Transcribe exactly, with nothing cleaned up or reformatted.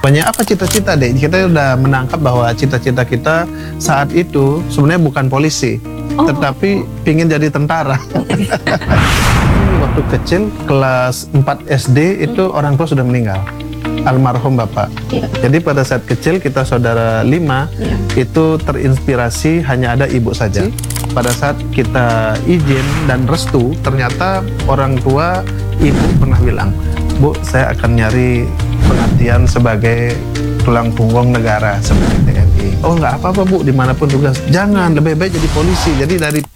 Banyak apa cita-cita, Dek? Kita udah menangkap bahwa cita-cita kita saat itu sebenarnya bukan polisi, Oh. tetapi pingin jadi tentara. Waktu kecil kelas empat S D itu orang tua sudah meninggal, almarhum bapak. Iya. Jadi pada saat kecil kita saudara lima, Iya. itu terinspirasi hanya ada ibu saja. Pada saat kita izin dan restu, ternyata orang tua ibu pernah bilang, "Bu, saya akan nyari pengabdian sebagai tulang punggung negara seperti T N I." "Oh, nggak apa-apa, Bu, dimanapun tugas." "Jangan, lebih baik jadi polisi." Jadi dari